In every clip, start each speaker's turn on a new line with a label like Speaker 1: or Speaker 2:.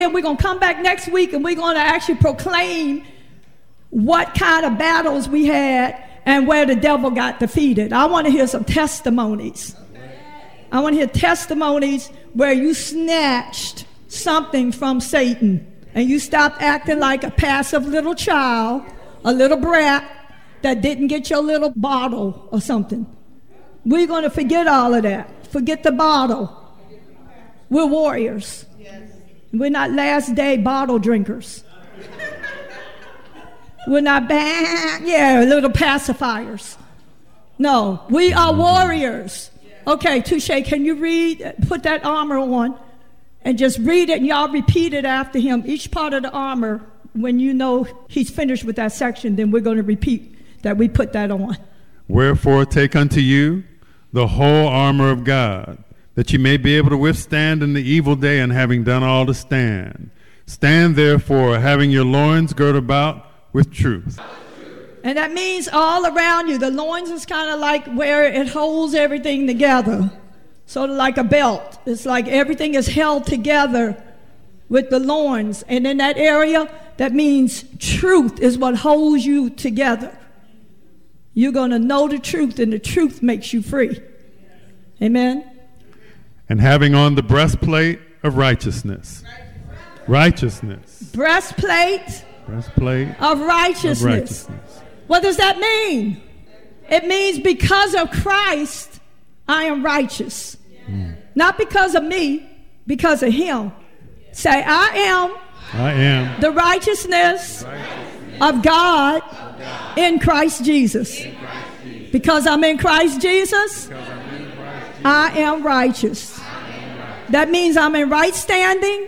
Speaker 1: And we're going to come back next week and we're going to actually proclaim what kind of battles we had and where the devil got defeated. I want to hear some testimonies. I want to hear testimonies where you snatched something from Satan and you stopped acting like a passive little child, a little brat that didn't get your little bottle or something. We're going to forget all of that. Forget the bottle. We're warriors. We're not last day bottle drinkers. We're not little pacifiers. No, we are warriors. Okay, Touche, can you read, put that armor on and just read it and y'all repeat it after him. Each part of the armor, when you know he's finished with that section, then we're going to repeat that we put that on.
Speaker 2: Wherefore take unto you the whole armor of God, that you may be able to withstand in the evil day, and having done all to stand. Stand therefore, having your loins girt about with truth.
Speaker 1: And that means all around you. The loins is kind of like where it holds everything together. Sort of like a belt. It's like everything is held together with the loins. And in that area, that means truth is what holds you together. You're going to know the truth, and the truth makes you free. Amen.
Speaker 2: And having on the breastplate of righteousness. Righteousness.
Speaker 1: Breastplate of righteousness. What does that mean? It means because of Christ, I am righteous. Not because of me, because of him. Say, I am the righteousness of God in Christ Jesus. Because I'm in Christ Jesus, I am righteous. That means I'm in right standing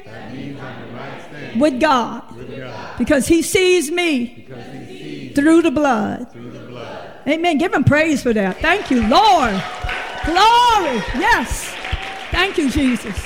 Speaker 1: with God. Because he sees me through the blood. Amen. Give him praise for that. Thank you, Lord. Glory. Yes. Thank you, Jesus.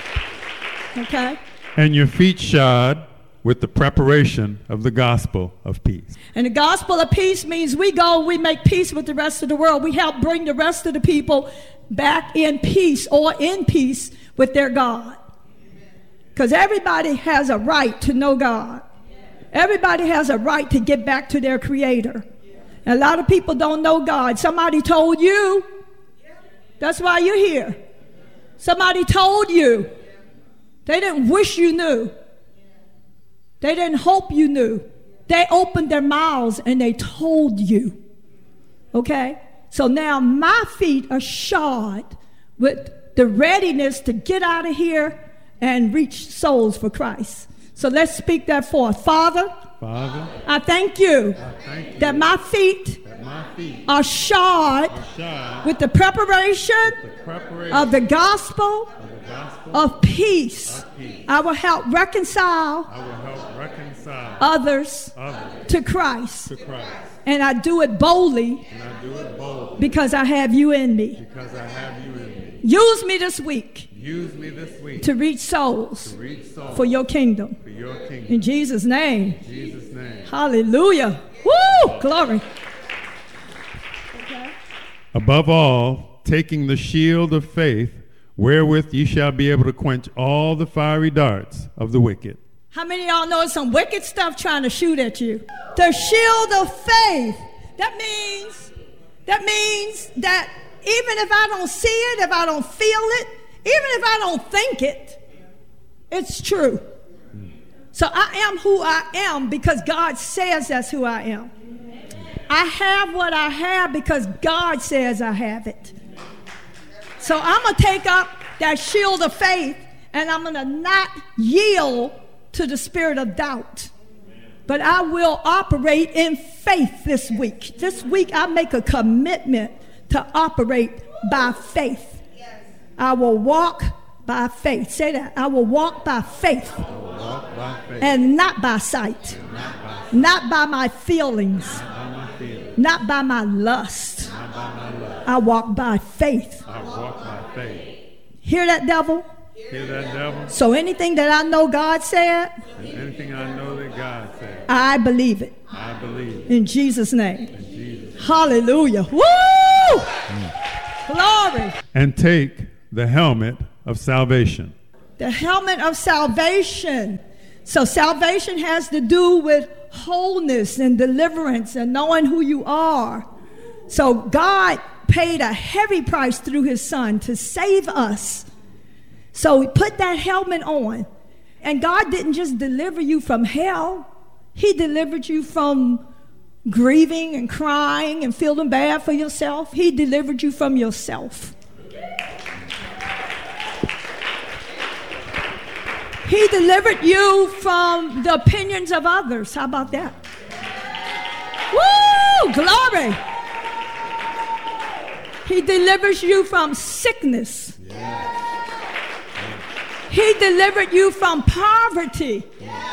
Speaker 1: Okay.
Speaker 2: And your feet shod with the preparation of the gospel of peace.
Speaker 1: And the gospel of peace means we go, we make peace with the rest of the world. We help bring the rest of the people back in peace or in peace with their God. Because everybody has a right to know God. Everybody has a right to get back to their Creator. And a lot of people don't know God. Somebody told you. That's why you're here. Somebody told you. They didn't wish you knew. They didn't hope you knew. They opened their mouths and they told you. Okay? So now my feet are shod with the readiness to get out of here and reach souls for Christ. So let's speak that forth. Father, I thank you that my feet are shod with the preparation of the gospel of peace. I will help reconcile others to Christ. And I do it boldly because I have you in me. Use me this week to reach souls for your kingdom. In Jesus' name. Hallelujah. Woo! Glory. Okay.
Speaker 2: Above all, taking the shield of faith, wherewith ye shall be able to quench all the fiery darts of the wicked.
Speaker 1: How many of y'all know some wicked stuff trying to shoot at you? The shield of faith. That means that even if I don't see it, if I don't feel it, even if I don't think it, it's true. So I am who I am because God says that's who I am. I have what I have because God says I have it. So I'm going to take up that shield of faith and I'm going to not yield to the spirit of doubt. But I will operate in faith this week. This week I make a commitment to operate by faith. I will walk by faith. Say that. I will walk by faith. And not by sight. Not by my feelings. Not by my lust. I walk by faith. Hear that, devil?
Speaker 2: Hear that, devil?
Speaker 1: So anything that I know God said,
Speaker 2: anything I know that God said,
Speaker 1: I believe it.
Speaker 2: I believe it.
Speaker 1: In Jesus' name.
Speaker 2: In Jesus' name.
Speaker 1: Hallelujah. Woo! Glory.
Speaker 2: And take the helmet of salvation.
Speaker 1: The helmet of salvation. So salvation has to do with wholeness and deliverance and knowing who you are. So God paid a heavy price through his son to save us. So he put that helmet on. And God didn't just deliver you from hell. He delivered you from grieving and crying and feeling bad for yourself. He delivered you from yourself. He delivered you from the opinions of others. How about that? Woo! Glory! He delivers you from sickness. He delivered you from poverty.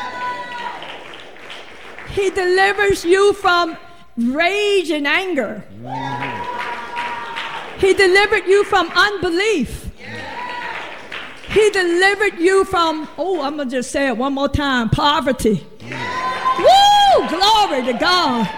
Speaker 1: He delivers you from rage and anger. He delivered you from unbelief. He delivered you from, I'm going to just say it one more time, poverty. Woo! Glory to God.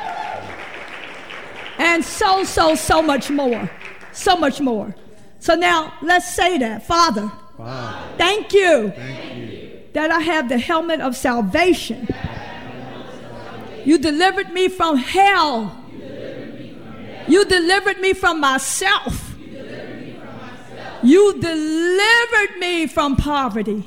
Speaker 1: And so much more. So much more. So now, let's say that. Father, thank you that I have the helmet of salvation. You delivered me from hell. You delivered me from myself. You delivered me from poverty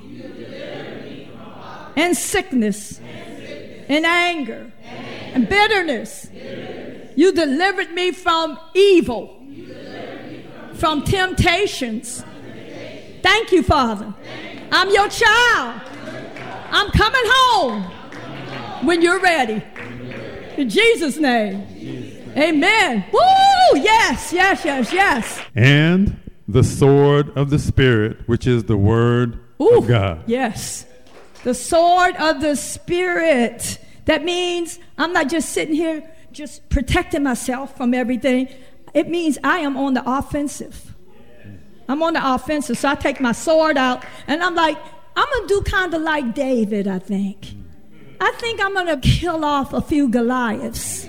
Speaker 1: and sickness and anger and bitterness. You delivered me from evil, from temptations. Thank you, Father. I'm your child. I'm coming home when you're ready. In Jesus' name. Amen. Woo! Yes, yes, yes, yes.
Speaker 2: And the sword of the Spirit, which is the word of God.
Speaker 1: Yes. The sword of the Spirit. That means I'm not just sitting here just protecting myself from everything. It means I am on the offensive. I'm on the offensive. So I take my sword out and I'm like, I'm going to do kind of like David, I think. I think I'm going to kill off a few Goliaths.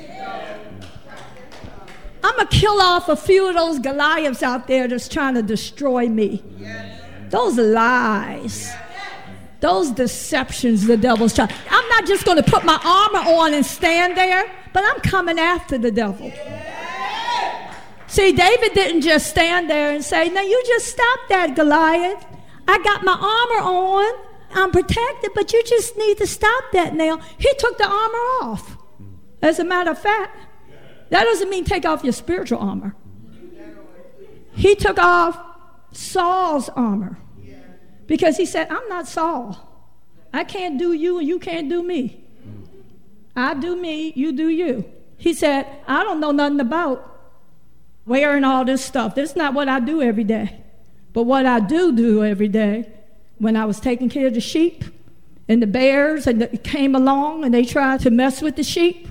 Speaker 1: I'm going to kill off a few of those Goliaths out there that's trying to destroy me. Those lies. Those deceptions the devil's trying. I'm not just going to put my armor on and stand there, but I'm coming after the devil. See, David didn't just stand there and say, now you just stop that, Goliath. I got my armor on. I'm protected, but you just need to stop that now. He took the armor off. As a matter of fact, that doesn't mean take off your spiritual armor. He took off Saul's armor because he said, I'm not Saul. I can't do you and you can't do me. I do me, you do you. He said, I don't know nothing about wearing all this stuff. This is not what I do every day. But what I do every day, when I was taking care of the sheep and the bears and came along and they tried to mess with the sheep,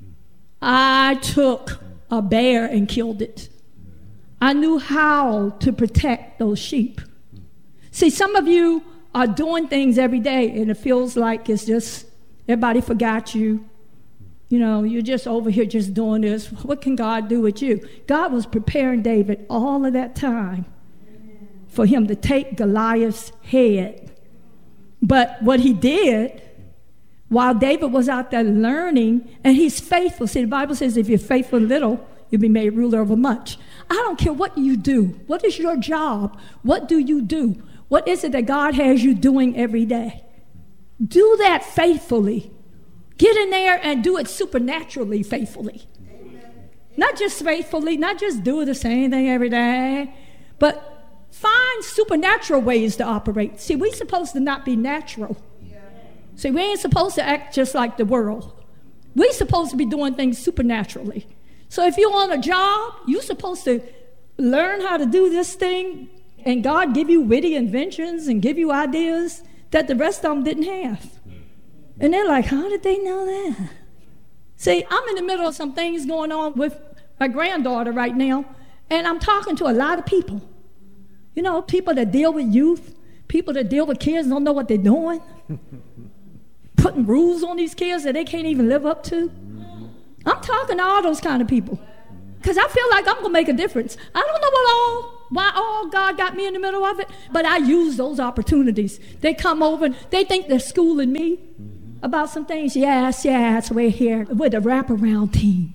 Speaker 1: I took a bear and killed it. I knew how to protect those sheep. See, some of you are doing things every day and it feels like it's just everybody forgot you. You know, you're just over here just doing this. What can God do with you? God was preparing David all of that time for him to take Goliath's head. But what he did, while David was out there learning, and he's faithful. See, the Bible says if you're faithful in little, you'll be made ruler over much. I don't care what you do. What is your job? What do you do? What is it that God has you doing every day? Do that faithfully. Get in there and do it supernaturally faithfully. Not just faithfully, not just do the same thing every day, but find supernatural ways to operate. See, we're supposed to not be natural. See, we ain't supposed to act just like the world. We're supposed to be doing things supernaturally. So if you're on a job, you're supposed to learn how to do this thing, and God give you witty inventions and give you ideas that the rest of them didn't have. And they're like, how did they know that? See, I'm in the middle of some things going on with my granddaughter right now, and I'm talking to a lot of people. You know, people that deal with youth, people that deal with kids don't know what they're doing. Putting rules on these kids that they can't even live up to. I'm talking to all those kind of people because I feel like I'm going to make a difference. I don't know it all, why all God got me in the middle of it? But I use those opportunities. They come over, and they think they're schooling me about some things. Yes, we're here with a wraparound team.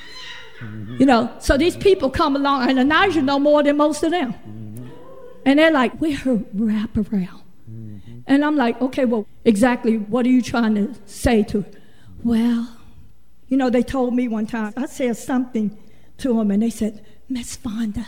Speaker 1: So these people come along, and Elijah know more than most of them. And they're like, we're her wraparound. And I'm like, okay, well, exactly what are you trying to say to her? Well, they told me one time, I said something to them, and they said, Miss Fonda,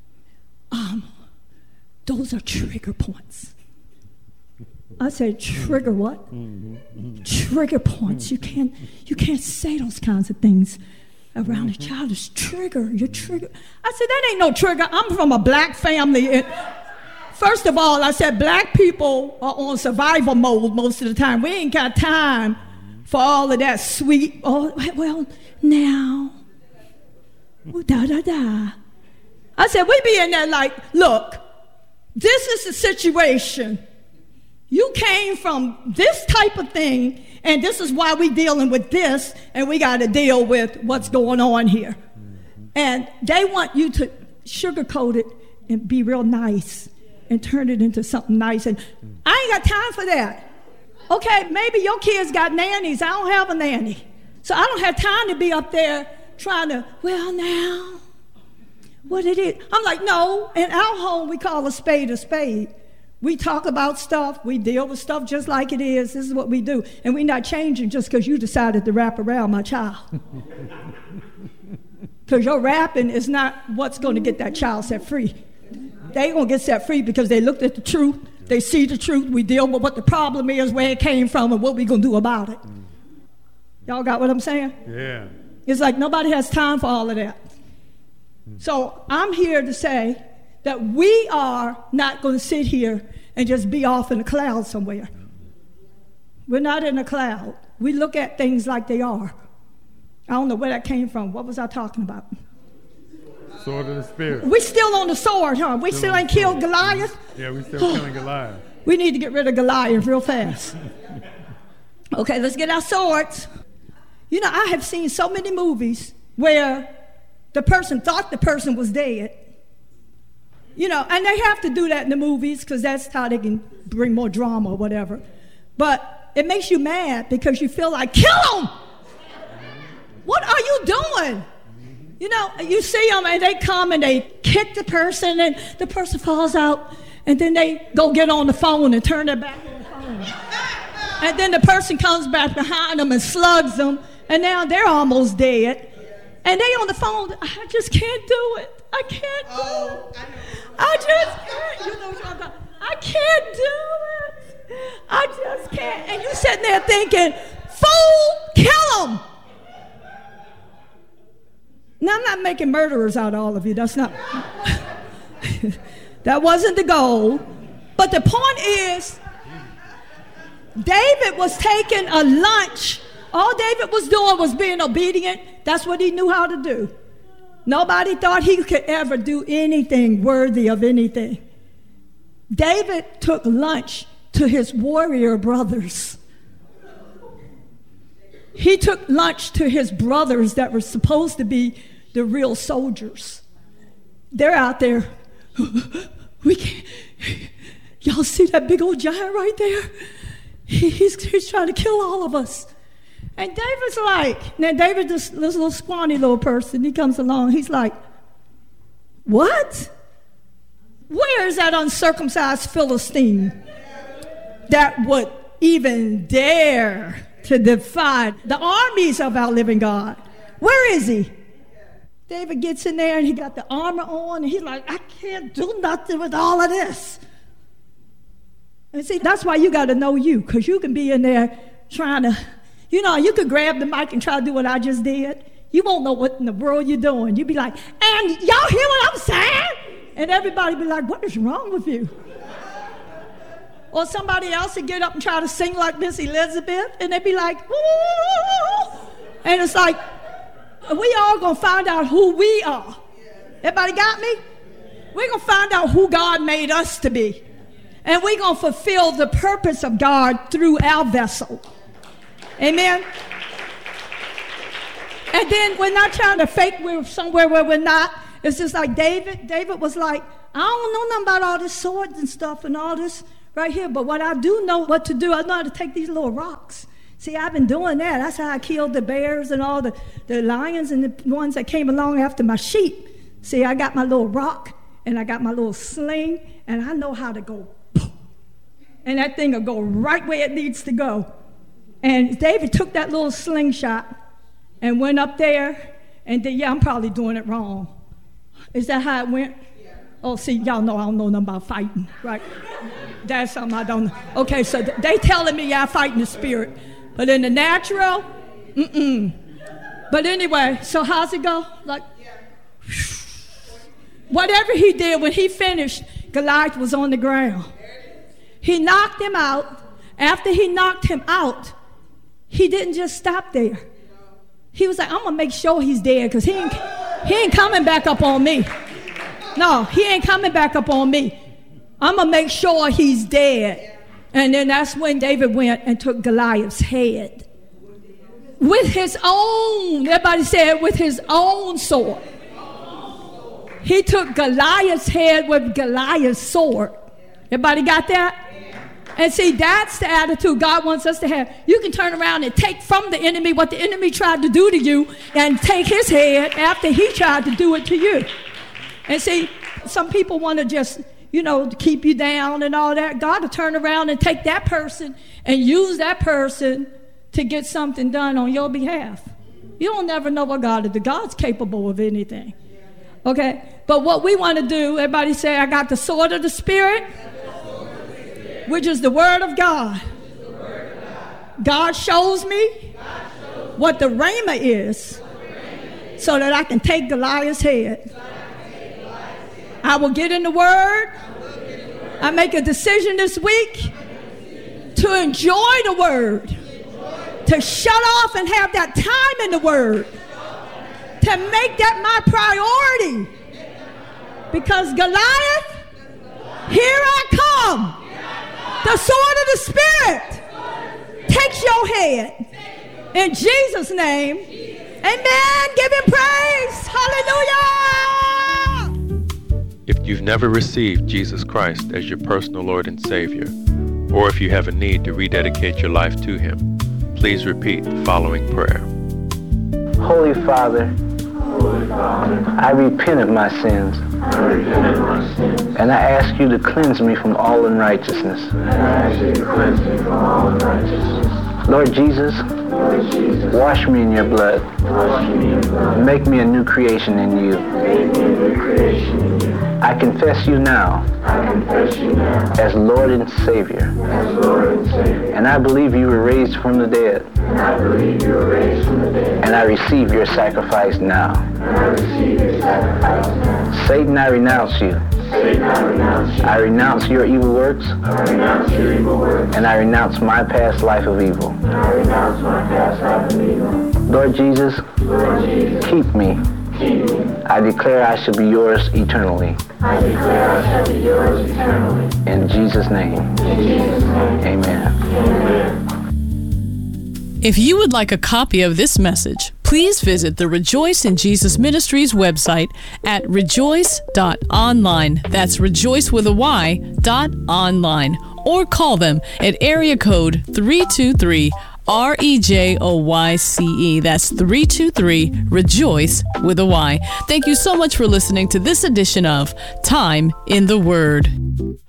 Speaker 1: those are trigger points. I said, trigger what? Trigger points. You can't say those kinds of things around a child. It's trigger. You're trigger. I said, that ain't no trigger. I'm from a black family. First of all, I said, black people are on survival mode most of the time. We ain't got time for all of that sweet, now, da-da-da. I said, we be in there like, look, this is the situation. You came from this type of thing, and this is why we dealing with this, and we got to deal with what's going on here. And they want you to sugarcoat it and be real nice and turn it into something nice. And I ain't got time for that. Okay, maybe your kids got nannies. I don't have a nanny. So I don't have time to be up there trying to, now, what it is. I'm like, no, in our home we call a spade a spade. We talk about stuff. We deal with stuff just like it is. This is what we do. And we're not changing just because you decided to wrap around my child. Because your rapping is not what's going to get that child set free. They going to get set free because they looked at the truth. They see the truth. We deal with what the problem is, where it came from, and what we going to do about it. Y'all got what I'm saying?
Speaker 2: Yeah.
Speaker 1: It's like nobody has time for all of that. So I'm here to say that we are not going to sit here and just be off in the cloud somewhere. We're not in a cloud. We look at things like they are. I don't know where that came from. What was I talking about?
Speaker 2: Sword of the Spirit.
Speaker 1: We still on the sword, huh? We still ain't killed Goliath?
Speaker 2: Yeah, we still killing Goliath.
Speaker 1: We need to get rid of Goliath real fast. Okay, let's get our swords. I have seen so many movies where the person thought the person was dead. And they have to do that in the movies because that's how they can bring more drama or whatever. But it makes you mad because you feel like, kill him! What are you doing? You see them and they come and they kick the person and the person falls out and then they go get on the phone and turn their back on the phone. And then the person comes back behind them and slugs them and now they're almost dead. And they on the phone, I just can't do it. I can't do it. I just can't. You know what I'm talking about? I can't do it. I just can't. And you sitting there thinking, fool, kill him. Now, I'm not making murderers out of all of you. That's not. That wasn't the goal. But the point is, David was taking a lunch. All David was doing was being obedient. That's what he knew how to do. Nobody thought he could ever do anything worthy of anything. David took lunch to his warrior brothers. He took lunch to his brothers that were supposed to be the real soldiers. They're out there. We can't. Y'all see that big old giant right there? He's trying to kill all of us. And David's like, now David, this little scrawny little person, he comes along, he's like, what? Where is that uncircumcised Philistine that would even dare to defy the armies of our living God? Where is he? David gets in there and he got the armor on and he's like, I can't do nothing with all of this. And see, that's why you got to know you, because you can be in there trying to, you could grab the mic and try to do what I just did. You won't know what in the world you're doing. You'd be like, and y'all hear what I'm saying? And everybody be like, what is wrong with you? Or somebody else would get up and try to sing like Miss Elizabeth, and they'd be like, woo! And it's like, we all going to find out who we are. Everybody got me? We're going to find out who God made us to be. And we're going to fulfill the purpose of God through our vessel. Amen? And then we're not trying to fake we're somewhere where we're not. It's just like David. David was like, I don't know nothing about all this swords and stuff and all this right here, but what I do know what to do, I know how to take these little rocks. See, I've been doing that. That's how I killed the bears and all the lions and the ones that came along after my sheep. See, I got my little rock and I got my little sling, and I know how to go, and that thing will go right where it needs to go. And David took that little slingshot and went up there, and then, I'm probably doing it wrong. Is that how it went? Yeah. Oh, see, y'all know I don't know nothing about fighting, right? That's something I don't know. Okay, so they telling me I fight in the spirit, but in the natural, But anyway, so how's it go? Like, whatever he did, when he finished, Goliath was on the ground. He knocked him out. After he knocked him out, he didn't just stop there. He was like, I'm going to make sure he's dead, because he ain't coming back up on me. No, he ain't coming back up on me. I'm going to make sure he's dead. And then that's when David went and took Goliath's head. With his own, everybody said, with his own sword. He took Goliath's head with Goliath's sword. Everybody got that? And see, that's the attitude God wants us to have. You can turn around and take from the enemy what the enemy tried to do to you, and take his head after he tried to do it to you. And see, some people want to just, keep you down and all that. God will turn around and take that person and use that person to get something done on your behalf. You don't never know what God will do. God's capable of anything. Okay? But what we want to do, everybody say, I got the sword of the Spirit, which is the Word of God. God shows me what the Rhema is, so that I can take Goliath's head. I will get in the Word. I make a decision this week to enjoy the Word, to shut off and have that time in the Word, to make that my priority. Because Goliath, here I come. The sword of the Spirit takes your head. In Jesus' name, amen. Give him praise. Hallelujah.
Speaker 3: If you've never received Jesus Christ as your personal Lord and Savior, or if you have a need to rededicate your life to him, please repeat the following prayer.
Speaker 4: Holy Father, I repent of my sins, and I ask you to cleanse me from all unrighteousness. Lord Jesus, wash me in your blood. Make me a new creation in you. I confess you now as Lord and Savior. And I believe you were raised from the dead. And I receive your sacrifice now. Satan, I renounce you. I renounce your evil works. And I renounce my past life of evil. Lord Jesus, keep me. I declare I shall be yours eternally. In Jesus' name. Amen.
Speaker 5: If you would like a copy of this message, please visit the Rejoice in Jesus Ministries website at rejoice.online. That's rejoice with a Y.online. Or call them at area code 323 REJOYCE. That's 323 Rejoice with a Y. Thank you so much for listening to this edition of Time in the Word.